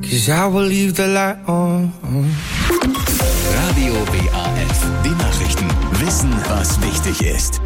'cause I will leave the light on. Radio WAF, die Nachrichten. Wissen, was wichtig ist.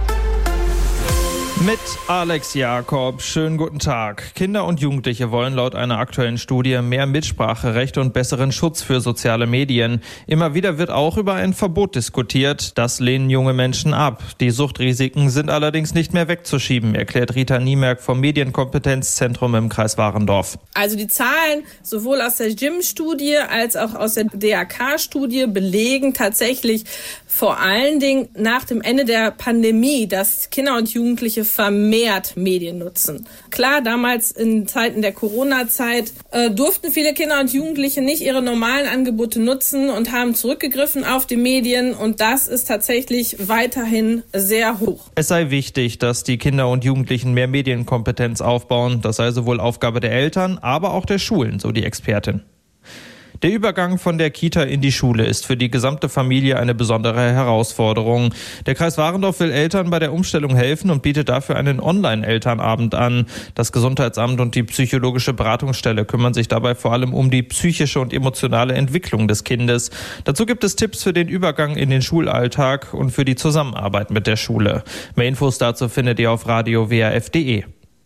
Mit Alex Jakob, schönen guten Tag. Kinder und Jugendliche wollen laut einer aktuellen Studie mehr Mitspracherecht und besseren Schutz für soziale Medien. Immer wieder wird auch über ein Verbot diskutiert. Das lehnen junge Menschen ab. Die Suchtrisiken sind allerdings nicht mehr wegzuschieben, erklärt Rita Niemerk vom Medienkompetenzzentrum im Kreis Warendorf. Also die Zahlen sowohl aus der JIM-Studie als auch aus der DRK-Studie belegen tatsächlich vor allen Dingen nach dem Ende der Pandemie, dass Kinder und Jugendliche vermehrt Medien nutzen. Klar, damals in Zeiten der Corona-Zeit durften viele Kinder und Jugendliche nicht ihre normalen Angebote nutzen und haben zurückgegriffen auf die Medien, und das ist tatsächlich weiterhin sehr hoch. Es sei wichtig, dass die Kinder und Jugendlichen mehr Medienkompetenz aufbauen. Das sei sowohl Aufgabe der Eltern, aber auch der Schulen, so die Expertin. Der Übergang von der Kita in die Schule ist für die gesamte Familie eine besondere Herausforderung. Der Kreis Warendorf will Eltern bei der Umstellung helfen und bietet dafür einen Online-Elternabend an. Das Gesundheitsamt und die psychologische Beratungsstelle kümmern sich dabei vor allem um die psychische und emotionale Entwicklung des Kindes. Dazu gibt es Tipps für den Übergang in den Schulalltag und für die Zusammenarbeit mit der Schule. Mehr Infos dazu findet ihr auf radio-waf.de.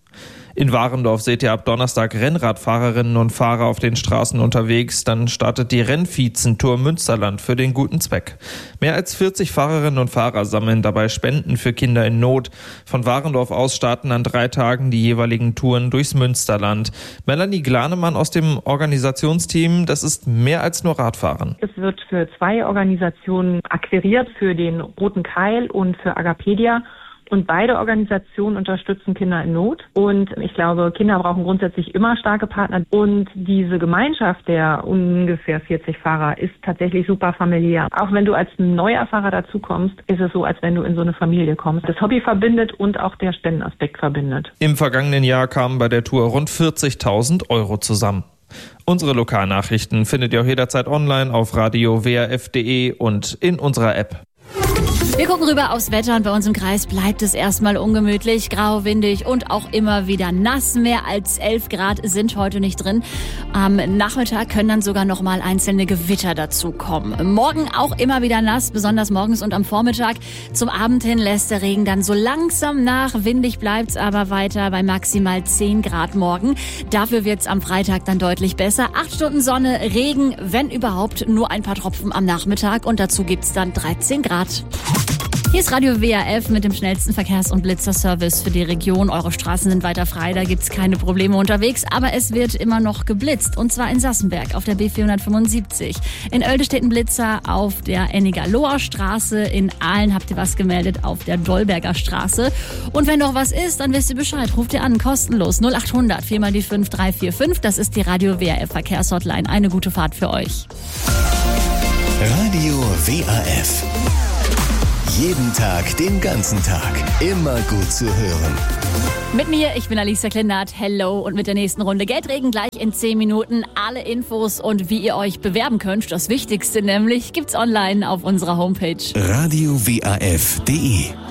In Warendorf seht ihr ab Donnerstag Rennradfahrerinnen und Fahrer auf den Straßen unterwegs. Dann startet die Rennvizen-Tour Münsterland für den guten Zweck. Mehr als 40 Fahrerinnen und Fahrer sammeln dabei Spenden für Kinder in Not. Von Warendorf aus starten an 3 Tagen die jeweiligen Touren durchs Münsterland. Melanie Glanemann aus dem Organisationsteam, das ist mehr als nur Radfahren. Es wird für 2 Organisationen akquiriert, für den Roten Keil und für Agapedia. Und beide Organisationen unterstützen Kinder in Not. Und ich glaube, Kinder brauchen grundsätzlich immer starke Partner. Und diese Gemeinschaft der ungefähr 40 Fahrer ist tatsächlich super familiär. Auch wenn du als neuer Fahrer dazukommst, ist es so, als wenn du in so eine Familie kommst. Das Hobby verbindet und auch der Spendenaspekt verbindet. Im vergangenen Jahr kamen bei der Tour rund 40.000 € zusammen. Unsere Lokalnachrichten findet ihr auch jederzeit online auf radio-waf.de und in unserer App. Wir gucken rüber aufs Wetter, und bei uns im Kreis bleibt es erstmal ungemütlich, grau, windig und auch immer wieder nass. Mehr als 11 Grad sind heute nicht drin. Am Nachmittag können dann sogar noch mal einzelne Gewitter dazukommen. Morgen auch immer wieder nass, besonders morgens und am Vormittag. Zum Abend hin lässt der Regen dann so langsam nach. Windig bleibt's aber weiter bei maximal 10 Grad morgen. Dafür wird's am Freitag dann deutlich besser. 8 Stunden Sonne, Regen, wenn überhaupt nur ein paar Tropfen am Nachmittag, und dazu gibt's dann 13 Grad. Hier ist Radio WAF mit dem schnellsten Verkehrs- und Blitzerservice für die Region. Eure Straßen sind weiter frei, da gibt's keine Probleme unterwegs. Aber es wird immer noch geblitzt, und zwar in Sassenberg auf der B475. In Oelde steht ein Blitzer auf der Ennigerloher Straße. In Aalen habt ihr was gemeldet auf der Dolberger Straße. Und wenn noch was ist, dann wisst ihr Bescheid. Ruft ihr an, kostenlos 0800 4 mal die 5345. Das ist die Radio WAF Verkehrshotline. Eine gute Fahrt für euch. Radio WAF. Jeden Tag, den ganzen Tag. Immer gut zu hören. Mit mir, ich bin Alicia Klindert. Hello. Und mit der nächsten Runde Geldregen gleich in 10 Minuten. Alle Infos und wie ihr euch bewerben könnt, das Wichtigste nämlich, gibt's online auf unserer Homepage. Radio WAF.de